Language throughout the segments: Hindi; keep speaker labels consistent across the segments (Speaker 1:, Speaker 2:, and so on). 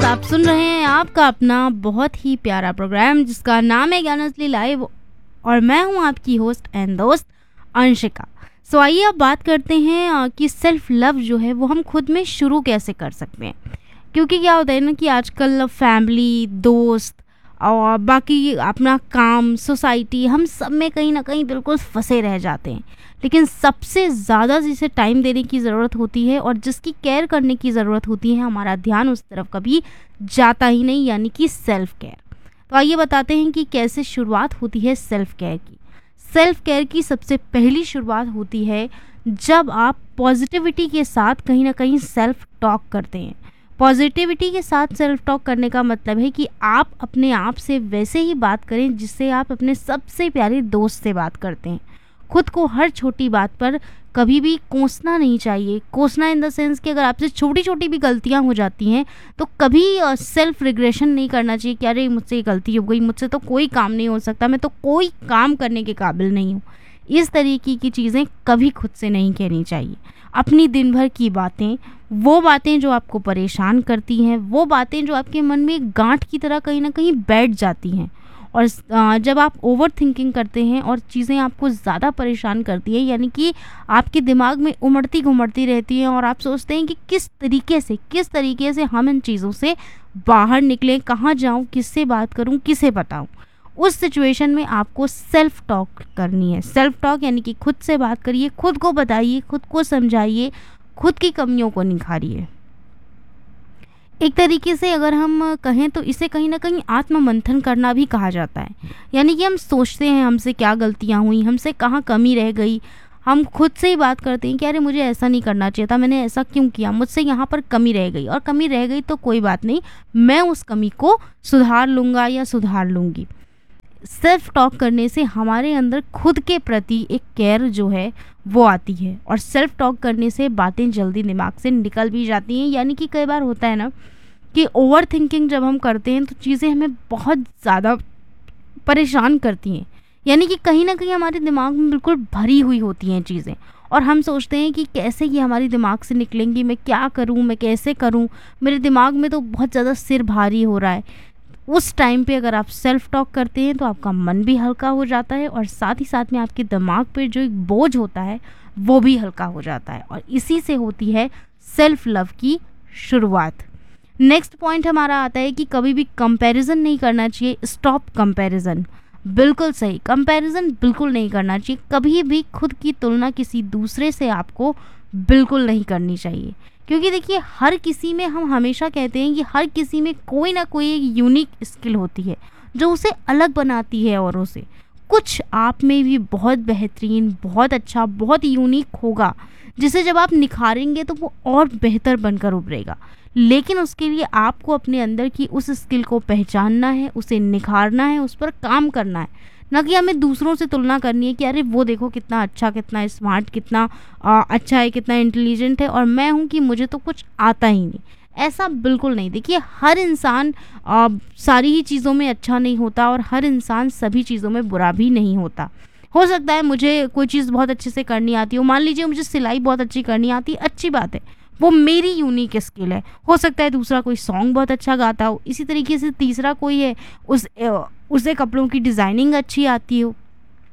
Speaker 1: आप सुन रहे हैं आपका अपना बहुत ही प्यारा प्रोग्राम जिसका नाम है ज्ञान असली लाइव और मैं हूं आपकी होस्ट एंड दोस्त अंशिका। सो आइए अब बात करते हैं कि सेल्फ लव जो है वो हम खुद में शुरू कैसे कर सकते हैं। क्योंकि क्या होता है ना कि आजकल फैमिली, दोस्त और बाकी अपना काम, सोसाइटी, हम सब में कहीं ना कहीं बिल्कुल फंसे रह जाते हैं। लेकिन सबसे ज़्यादा जिसे टाइम देने की ज़रूरत होती है और जिसकी केयर करने की ज़रूरत होती है, हमारा ध्यान उस तरफ कभी जाता ही नहीं, यानी कि सेल्फ केयर। तो आइए बताते हैं कि कैसे शुरुआत होती है सेल्फ केयर की। सेल्फ केयर की सबसे पहली शुरुआत होती है जब आप पॉजिटिविटी के साथ कहीं ना कहीं सेल्फ टॉक करते हैं। पॉजिटिविटी के साथ सेल्फ टॉक करने का मतलब है कि आप अपने आप से वैसे ही बात करें जिससे आप अपने सबसे प्यारे दोस्त से बात करते हैं। खुद को हर छोटी बात पर कभी भी कोसना नहीं चाहिए। कोसना इन द सेंस कि अगर आपसे छोटी छोटी भी गलतियां हो जाती हैं तो कभी सेल्फ रिग्रेशन नहीं करना चाहिए कि अरे मुझसे ये गलती हो गई, मुझसे तो कोई काम नहीं हो सकता, मैं तो कोई काम करने के काबिल नहीं हूँ। इस तरीके की चीज़ें कभी खुद से नहीं कहनी चाहिए। अपनी दिन भर की बातें, वो बातें जो आपको परेशान करती हैं, वो बातें जो आपके मन में एक गांठ की तरह कहीं ना कहीं बैठ जाती हैं और जब आप ओवर थिंकिंग करते हैं और चीज़ें आपको ज़्यादा परेशान करती हैं, यानी कि आपके दिमाग में उमड़ती घुमड़ती रहती हैं और आप सोचते हैं कि किस तरीके से हम इन चीज़ों से बाहर निकलें, कहाँ जाऊँ, किससे बात करूँ, किसे बताऊँ। उस सिचुएशन में आपको सेल्फ टॉक करनी है। सेल्फ टॉक यानी कि खुद से बात करिए, खुद को बताइए, खुद को समझाइए, खुद की कमियों को निखारिए। एक तरीके से अगर हम कहें तो इसे कहीं ना कहीं आत्म मंथन करना भी कहा जाता है। यानी कि हम सोचते हैं हमसे क्या गलतियां हुई, हमसे कहाँ कमी रह गई। हम खुद से ही बात करते हैं कि अरे मुझे ऐसा नहीं करना चाहिए था, मैंने ऐसा क्यों किया, मुझसे यहाँ पर कमी रह गई, और कमी रह गई तो कोई बात नहीं, मैं उस कमी को सुधार लूँगा या सुधार लूँगी। सेल्फ टॉक करने से हमारे अंदर खुद के प्रति एक केयर जो है वो आती है और सेल्फ टॉक करने से बातें जल्दी दिमाग से निकल भी जाती हैं। यानी कि कई बार होता है ना कि ओवर थिंकिंग जब हम करते हैं तो चीज़ें हमें बहुत ज़्यादा परेशान करती हैं। यानी कि कहीं ना कहीं हमारे दिमाग में बिल्कुल भरी हुई होती हैं चीज़ें और हम सोचते हैं कि कैसे ये हमारे दिमाग से निकलेंगी, मैं क्या करूँ, मैं कैसे करूँ, मेरे दिमाग में तो बहुत ज़्यादा सिर भारी हो रहा है। उस टाइम पे अगर आप सेल्फ टॉक करते हैं तो आपका मन भी हल्का हो जाता है और साथ ही साथ में आपके दिमाग पे जो एक बोझ होता है वो भी हल्का हो जाता है और इसी से होती है सेल्फ लव की शुरुआत। नेक्स्ट पॉइंट हमारा आता है कि कभी भी कंपैरिजन नहीं करना चाहिए। Stop comparison. बिल्कुल सही, कंपैरिजन बिल्कुल नहीं करना चाहिए। कभी भी खुद की तुलना किसी दूसरे से आपको बिल्कुल नहीं करनी चाहिए, क्योंकि देखिए हर किसी में, हम हमेशा कहते हैं कि हर किसी में कोई ना कोई एक यूनिक स्किल होती है जो उसे अलग बनाती है औरों से। कुछ आप में भी बहुत बेहतरीन, बहुत अच्छा, बहुत यूनिक होगा जिसे जब आप निखारेंगे तो वो और बेहतर बनकर उभरेगा। लेकिन उसके लिए आपको अपने अंदर की उस स्किल को पहचानना है, उसे निखारना है, उस पर काम करना है, ना कि हमें दूसरों से तुलना करनी है कि अरे वो देखो कितना अच्छा, कितना स्मार्ट, कितना अच्छा है, कितना इंटेलिजेंट है और मैं हूँ कि मुझे तो कुछ आता ही नहीं। ऐसा बिल्कुल नहीं। देखिए हर इंसान सारी ही चीज़ों में अच्छा नहीं होता और हर इंसान सभी चीज़ों में बुरा भी नहीं होता। हो सकता है मुझे कोई चीज़ बहुत अच्छे से करनी आती हो, मान लीजिए मुझे सिलाई बहुत अच्छी करनी आती है, अच्छी बात है, वो मेरी यूनिक स्किल है। हो सकता है दूसरा कोई सॉन्ग बहुत अच्छा गाता हो, इसी तरीके से तीसरा कोई है उसे कपड़ों की डिज़ाइनिंग अच्छी आती हो।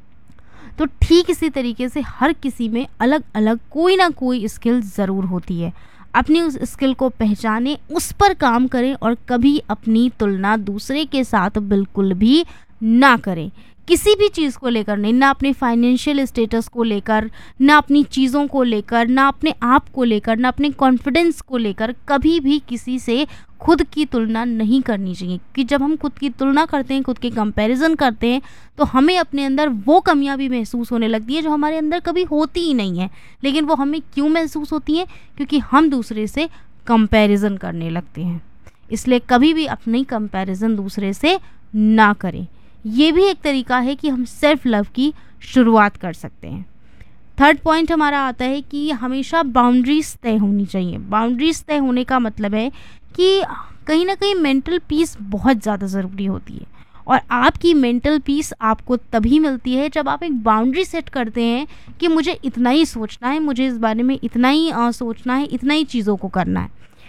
Speaker 1: तो ठीक इसी तरीके से हर किसी में अलग अलग कोई ना कोई स्किल ज़रूर होती है। अपनी उस स्किल को पहचानें, उस पर काम करें और कभी अपनी तुलना दूसरे के साथ बिल्कुल भी ना करें। किसी भी चीज़ को लेकर नहीं, ना अपने फाइनेंशियल स्टेटस को लेकर, ना अपनी चीज़ों को लेकर, ना अपने आप को लेकर, ना अपने कॉन्फिडेंस को लेकर कभी भी किसी से खुद की तुलना नहीं करनी चाहिए। कि जब हम खुद की तुलना करते हैं, खुद के कंपैरिजन करते हैं, तो हमें अपने अंदर वो कमियां भी महसूस होने लगती है जो हमारे अंदर कभी होती ही नहीं है। लेकिन वो हमें क्यों महसूस होती हैं? क्योंकि हम दूसरे से कंपैरिजन करने लगते हैं। इसलिए कभी भी अपनी कंपैरिजन दूसरे से ना करें। ये भी एक तरीका है कि हम सेल्फ लव की शुरुआत कर सकते हैं। थर्ड पॉइंट हमारा आता है कि हमेशा बाउंड्रीज तय होनी चाहिए। बाउंड्रीज तय होने का मतलब है कि कहीं ना कहीं मेंटल पीस बहुत ज़्यादा ज़रूरी होती है और आपकी मेंटल पीस आपको तभी मिलती है जब आप एक बाउंड्री सेट करते हैं कि मुझे इतना ही सोचना है, मुझे इस बारे में इतना ही सोचना है, इतना ही चीज़ों को करना है।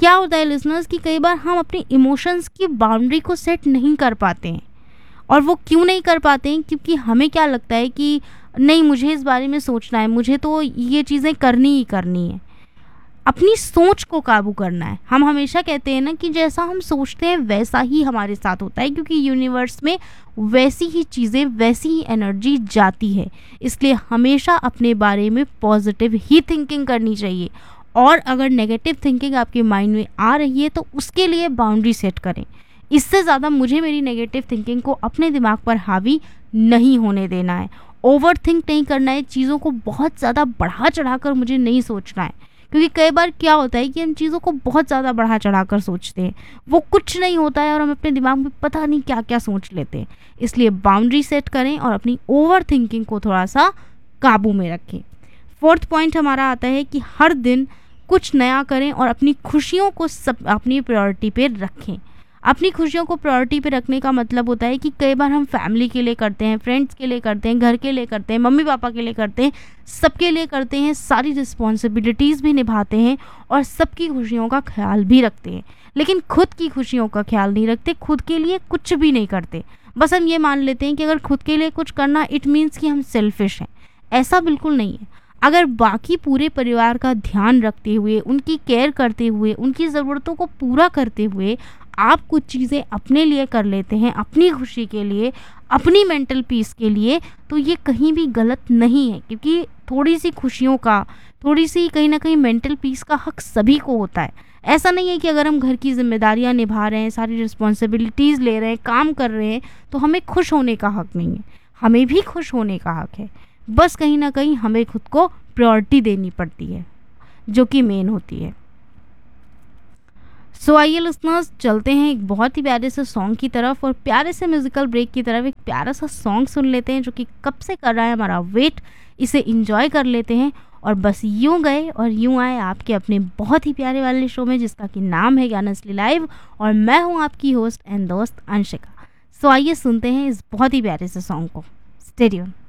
Speaker 1: क्या होता है लिसनर्स कि कई बार हम अपने इमोशंस की बाउंड्री को सेट नहीं कर पाते हैं। और वो क्यों नहीं कर पाते हैं? क्योंकि हमें क्या लगता है कि नहीं, मुझे इस बारे में सोचना है, मुझे तो ये चीज़ें करनी ही करनी है। अपनी सोच को काबू करना है। हम हमेशा कहते हैं ना कि जैसा हम सोचते हैं वैसा ही हमारे साथ होता है, क्योंकि यूनिवर्स में वैसी ही चीज़ें, वैसी ही एनर्जी जाती है। इसलिए हमेशा अपने बारे में पॉजिटिव ही थिंकिंग करनी चाहिए। और अगर नेगेटिव थिंकिंग आपके माइंड में आ रही है तो उसके लिए बाउंड्री सेट करें। इससे ज़्यादा मुझे मेरी नेगेटिव थिंकिंग को अपने दिमाग पर हावी नहीं होने देना है। ओवर थिंक नहीं करना है, चीज़ों को बहुत ज़्यादा बढ़ा चढ़ा कर मुझे नहीं सोचना है। क्योंकि कई बार क्या होता है कि हम चीज़ों को बहुत ज़्यादा बढ़ा चढ़ा कर सोचते हैं, वो कुछ नहीं होता है और हम अपने दिमाग में पता नहीं क्या क्या सोच लेते हैं। इसलिए बाउंड्री सेट करें और अपनी ओवर थिंकिंग को थोड़ा सा काबू में रखें। फोर्थ पॉइंट हमारा आता है कि हर दिन कुछ नया करें और अपनी खुशियों को सब अपनी प्रायोरिटी पे रखें। अपनी खुशियों को प्रायोरिटी पे रखने का मतलब होता है कि कई बार हम फैमिली के लिए करते हैं, फ्रेंड्स के लिए करते हैं, घर के लिए करते हैं, मम्मी पापा के लिए करते हैं, सबके लिए करते हैं, सारी रिस्पॉन्सिबिलिटीज़ भी निभाते हैं और सबकी खुशियों का ख्याल भी रखते हैं, लेकिन खुद की खुशियों का ख्याल नहीं रखते, खुद के लिए कुछ भी नहीं करते। बस हम ये मान लेते हैं कि अगर खुद के लिए कुछ करना इट मीन्स कि हम सेल्फिश हैं। ऐसा बिल्कुल नहीं है। अगर बाकी पूरे परिवार का ध्यान रखते हुए, उनकी केयर करते हुए, उनकी ज़रूरतों को पूरा करते हुए आप कुछ चीज़ें अपने लिए कर लेते हैं, अपनी खुशी के लिए, अपनी मेंटल पीस के लिए, तो ये कहीं भी गलत नहीं है। क्योंकि थोड़ी सी खुशियों का, थोड़ी सी कहीं ना कहीं मेंटल पीस का हक सभी को होता है। ऐसा नहीं है कि अगर हम घर की जिम्मेदारियां निभा रहे हैं, सारी रिस्पॉन्सिबिलिटीज़ ले रहे हैं, काम कर रहे हैं, तो हमें खुश होने का हक नहीं है। हमें भी खुश होने का हक है। बस कहीं ना कहीं हमें खुद को प्रायोरिटी देनी पड़ती है, जो कि मेन होती है। सो आइए लिसनर्स, चलते हैं एक बहुत ही प्यारे से सॉन्ग की तरफ और प्यारे से म्यूजिकल ब्रेक की तरफ। एक प्यारा सा सॉन्ग सुन लेते हैं जो कि कब से कर रहा है हमारा वेट। इसे इंजॉय कर लेते हैं और बस यूं गए और यूं आए आपके अपने बहुत ही प्यारे वाले शो में, जिसका कि नाम है ज्ञानस्ली लाइव, और मैं हूं आपकी होस्ट एंड दोस्त अंशिका। सो आइए सुनते हैं इस बहुत ही प्यारे से सॉन्ग को। Stay tuned.